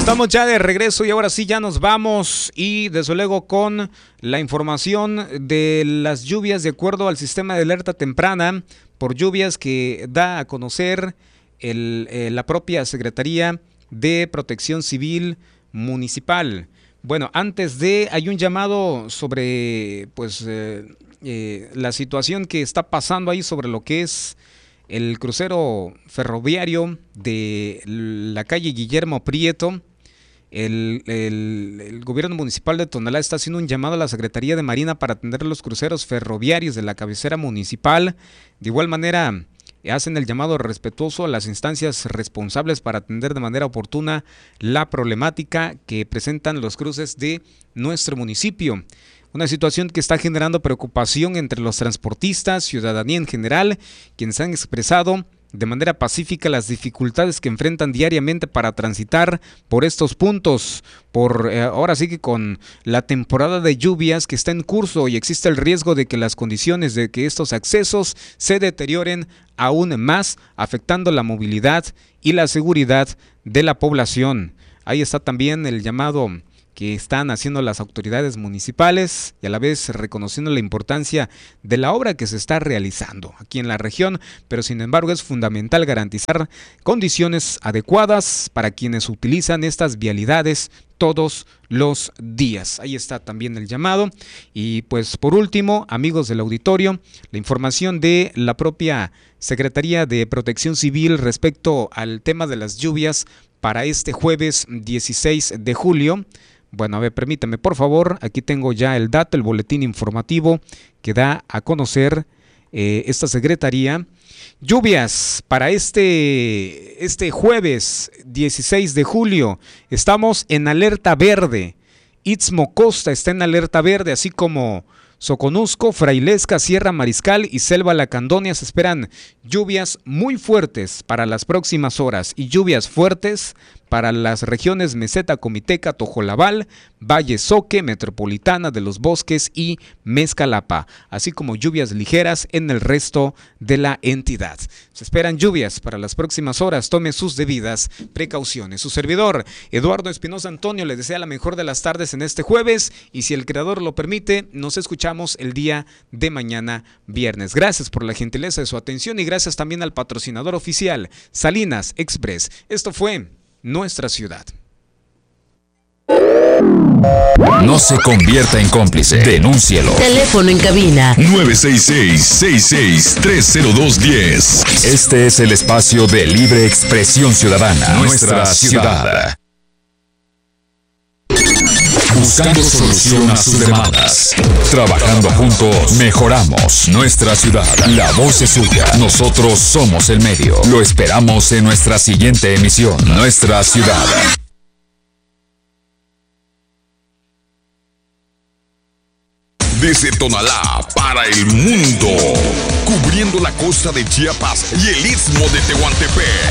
Estamos ya de regreso y ahora sí ya nos vamos y desde luego con la información de las lluvias de acuerdo al sistema de alerta temprana por lluvias que da a conocer la propia Secretaría de Protección Civil Municipal. Bueno, hay un llamado sobre la situación que está pasando ahí sobre lo que es el crucero ferroviario de la calle Guillermo Prieto. El gobierno municipal de Tonalá está haciendo un llamado a la Secretaría de Marina para atender los cruceros ferroviarios de la cabecera municipal. De igual manera, hacen el llamado respetuoso a las instancias responsables para atender de manera oportuna la problemática que presentan los cruces de nuestro municipio. Una situación que está generando preocupación entre los transportistas, ciudadanía en general, quienes han expresado de manera pacífica las dificultades que enfrentan diariamente para transitar por estos puntos, ahora sí que con la temporada de lluvias que está en curso y existe el riesgo de que las condiciones de que estos accesos se deterioren aún más, afectando la movilidad y la seguridad de la población. Ahí está también el llamado que están haciendo las autoridades municipales y a la vez reconociendo la importancia de la obra que se está realizando aquí en la región, pero sin embargo es fundamental garantizar condiciones adecuadas para quienes utilizan estas vialidades todos los días. Ahí está también el llamado. Y pues por último, amigos del auditorio, la información de la propia Secretaría de Protección Civil respecto al tema de las lluvias para este jueves 16 de julio. Bueno, a ver, permítame, por favor, aquí tengo ya el dato, el boletín informativo que da a conocer esta secretaría. Lluvias para este jueves 16 de julio. Estamos en alerta verde. Istmo Costa está en alerta verde, así como Soconusco, Frailesca, Sierra Mariscal y Selva Lacandonia. Se esperan lluvias muy fuertes para las próximas horas y lluvias fuertes para las regiones Meseta, Comiteca, Tojolabal, Valle Soque, Metropolitana de los Bosques y Mezcalapa, así como lluvias ligeras en el resto de la entidad. Se esperan lluvias para las próximas horas, tome sus debidas precauciones. Su servidor, Eduardo Espinosa Antonio, le desea la mejor de las tardes en este jueves y si el creador lo permite, nos escuchamos el día de mañana viernes. Gracias por la gentileza de su atención y gracias también al patrocinador oficial, Salinas Express. Esto fue Nuestra Ciudad. No se convierta en cómplice. Denúncielo. Teléfono en cabina 966-6630210. Este es el espacio de libre expresión ciudadana. Nuestra ciudad. Buscando solución a sus demandas. Trabajando juntos, mejoramos nuestra ciudad. La voz es suya. Nosotros somos el medio. Lo esperamos en nuestra siguiente emisión. Nuestra ciudad. Desde Tonalá para el mundo. Cubriendo la costa de Chiapas y el istmo de Tehuantepec.